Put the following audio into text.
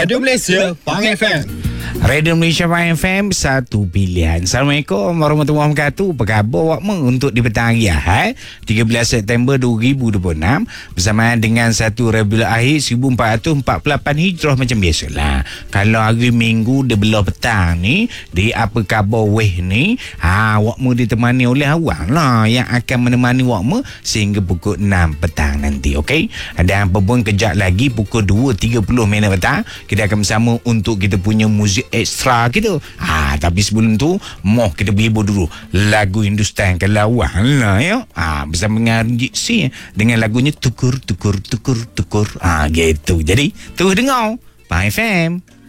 Radio Malaysia Pang FM. Radio Malaysia Pang FM, satu pilihan. Assalamualaikum warahmatullahi wabarakatuh. Apa khabar awakmu untuk di petang hari Ahad 13 September 2026 bersamaan dengan 1 Rabiul Akhir 1448 Hijrah macam biasalah. Kalau hari Minggu dia belah petang ni, di apa khabar weh ni, awakmu ditemani oleh awak lah yang akan menemani awakmu sehingga pukul 6 petang nanti, okey? Dan apa pun kejap lagi pukul 2.30 petang kita akan bersama untuk kita punya muzik ekstra kita. Tapi sebelum tu moh kita berhibur dulu lagu Hindustan Kelawar lah ya. Bersama dengan Ranjit Singh dengan lagunya Tukur Tukur Tukur Tukur. Gitu. Jadi terus dengar Pang FM.